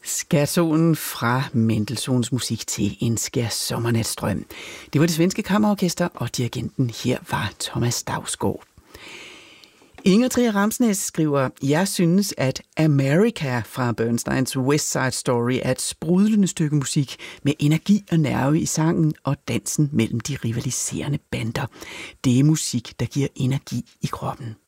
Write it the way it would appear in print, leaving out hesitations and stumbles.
Skærtonen fra Mendelssohns musik til en skærsommernatsdrøm. Det var det svenske kammerorkester, og dirigenten her var Thomas Dausgaard. Inger Trier Ramsnes skriver, jeg synes, at America fra Bernsteins West Side Story er et sprudlende stykke musik med energi og nerve i sangen og dansen mellem de rivaliserende bander. Det er musik, der giver energi i kroppen.